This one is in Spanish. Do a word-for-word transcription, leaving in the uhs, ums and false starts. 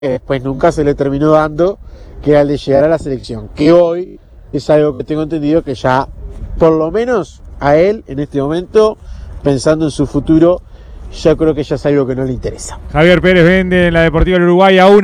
que después nunca se le terminó dando, que era el de llegar a la selección, que hoy es algo que tengo entendido que ya, por lo menos a él, en este momento, pensando en su futuro, yo creo que ya es algo que no le interesa. Javier Pérez vende en la Deportiva del Uruguay a una.